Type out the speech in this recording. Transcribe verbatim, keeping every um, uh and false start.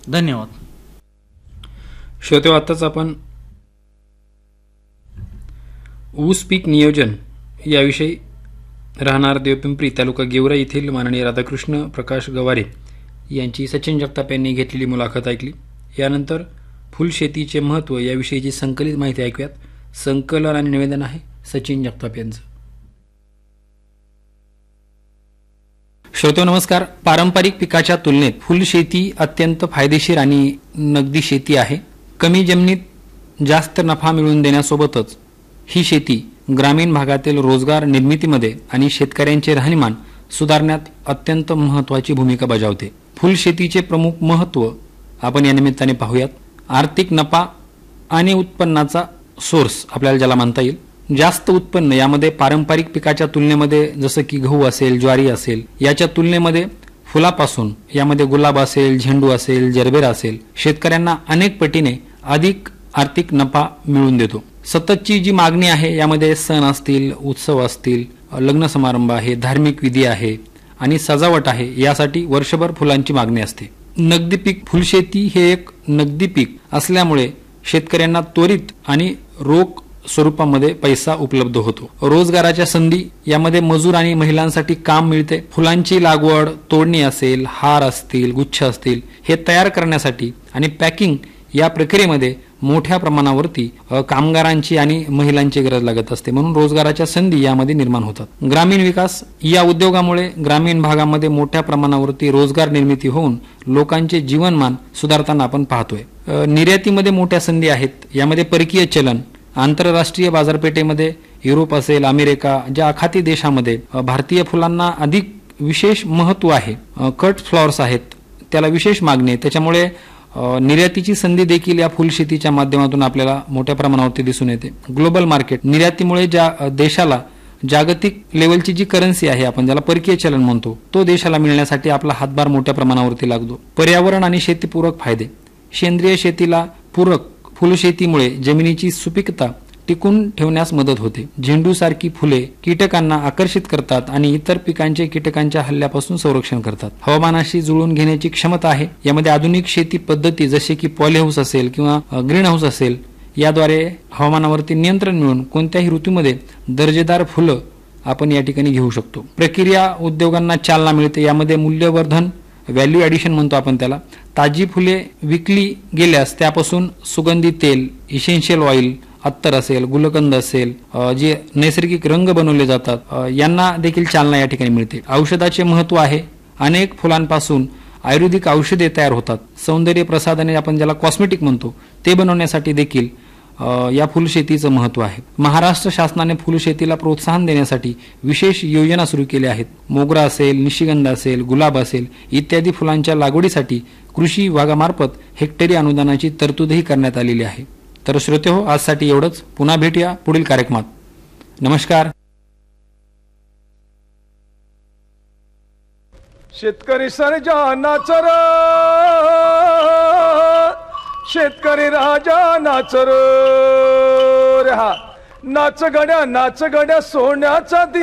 धन्यवाद. श्रोते, आताच आपण ऊस पीक नियोजन याविषयी राहणार देवपिंपरी तालुका गेवरा येथील माननीय राधाकृष्ण प्रकाश गवारे यांची सचिन जगताप यांनी घेतलेली मुलाखत ऐकली. यानंतर फुलशेतीचे महत्त्व याविषयीची संकलित माहिती ऐकूयात. संकलन आणि निवेदन आहे सचिन जगताप यांचं. श्रोते नमस्कार. पारंपरिक पिकाच्या तुलनेत फुलशेती अत्यंत फायदेशीर आणि नगदी शेती आहे. कमी जमिनीत जास्त नफा मिळवून देण्यासोबतच ही शेती ग्रामीण भागातील रोजगार निर्मितीमध्ये आणि शेतकऱ्यांचे राहणीमान सुधारण्यात अत्यंत महत्त्वाची भूमिका बजावते. फुलशेतीचे प्रमुख महत्त्व आपण या निमित्ताने पाहूयात. आर्थिक नफा आणि उत्पन्नाचा सोर्स आपल्याला ज्याला म्हणता येईल. जास्त उत्पन्न यामध्ये पारंपरिक पिकाच्या तुलनेमध्ये जसं की गहू असेल, ज्वारी असेल, याच्या तुलनेमध्ये फुलापासून यामध्ये गुलाब असेल, झेंडू असेल, जरबेरा असेल, शेतकऱ्यांना अनेक पटीने अधिक आर्थिक नफा मिळवून देतो. सततची जी मागणी आहे यामध्ये सण असतील, उत्सव असतील, लग्न समारंभ आहे, धार्मिक विधी आहे आणि सजावट आहे, यासाठी वर्षभर फुलांची मागणी असते. नगदी पीक फुलशेती हे एक नगदी पीक असल्यामुळे शेतकऱ्यांना त्वरित आणि रोख स्वरूपामध्ये पैसा उपलब्ध होतो. रोजगाराच्या संधी यामध्ये मजूर आणि महिलांसाठी काम मिळते. फुलांची लागवड, तोडणी असेल, हार असतील, गुच्छ असतील, हे तयार करण्यासाठी आणि पॅकिंग या प्रक्रियेमध्ये मोठ्या प्रमाणावरती कामगारांची आणि महिलांची गरज लागत असते. म्हणून रोजगाराच्या संधी यामध्ये निर्माण होतात. ग्रामीण विकास या उद्योगामुळे ग्रामीण भागामध्ये मोठ्या प्रमाणावरती रोजगार निर्मिती होऊन लोकांचे जीवनमान सुधारताना आपण पाहतोय. निर्यातीमध्ये मोठ्या संधी आहेत. यामध्ये परकीय चलन, आंतरराष्ट्रीय बाजारपेठेमध्ये युरोप असेल, अमेरिका, ज्या आखाती देशामध्ये भारतीय फुलांना अधिक विशेष महत्त्व आहे. कट फ्लॉवर्स आहेत, त्याला विशेष मागणी आहे. त्याच्यामुळे निर्यातीची संधी देखील या फुलशेतीच्या माध्यमातून आपल्याला मोठ्या प्रमाणावरती दिसून येते. ग्लोबल मार्केट, निर्यातीमुळे ज्या देशाला जागतिक लेवलची जी करन्सी आहे, आपण ज्याला परकीय चलन म्हणतो, तो देशाला मिळण्यासाठी आपला हातभार मोठ्या प्रमाणावरती लागतो. पर्यावरण आणि शेतीपूरक फायदे. सेंद्रिय शेतीला पूरक फुलशेतीमुळे जमिनीची सुपीकता टिकून ठेवण्यास मदत होते. झेंडूसारखी फुले कीटकांना आकर्षित करतात आणि इतर पिकांचे कीटकांच्या हल्ल्यापासून संरक्षण करतात. हवामानाशी जुळून घेण्याची क्षमता आहे. यामध्ये आधुनिक शेती पद्धती जसे की पॉलीहाऊस असेल किंवा ग्रीन हाऊस असेल, याद्वारे हवामानावरती नियंत्रण मिळून कोणत्याही ऋतूमध्ये दर्जेदार फुलं आपण या ठिकाणी घेऊ शकतो. प्रक्रिया उद्योगांना चालना मिळते. यामध्ये मूल्यवर्धन, व्हॅल्यू ॲडिशन म्हणतो आपण त्याला. ताजी फुले विकली गेल्यास त्यापासून सुगंधी तेल, इसेन्शियल ऑइल, अत्तर असेल, गुलकंद असेल, जे नैसर्गिक रंग बनवले जातात, यांना देखील चालना या ठिकाणी मिळते. औषधाचे महत्त्व आहे. अनेक फुलांपासून आयुर्वेदिक औषधे तयार होतात. सौंदर्य प्रसाधने आपण ज्याला कॉस्मेटिक म्हणतो, ते बनवण्यासाठी देखील या फुलशेतीचं महत्त्व आहे. महाराष्ट्र शासनाने फुलशेतीला प्रोत्साहन देण्यासाठी विशेष योजना सुरू केल्या आहेत. मोगरा असेल, निशिगंध असेल, गुलाब असेल इत्यादी फुलांच्या लागवडीसाठी कृषी विभागामार्फत हेक्टरी अनुदानाची तरतूदही करण्यात आलेली आहे. तर श्रोते हो, आजसाठी एवढंच. पुन्हा भेटूया पुढील कार्यक्रमात. नमस्कार. शेतकरी सर्जा नाचर, शेतकरी राजा नाचर, हा नाच गड्या नाच गड्या सोन्याचा